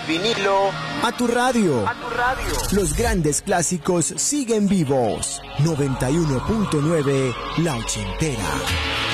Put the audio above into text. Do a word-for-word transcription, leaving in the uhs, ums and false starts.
vinilo a tu radio. a tu radio. Los grandes clásicos siguen vivos. noventa y uno punto nueve La Ochentera.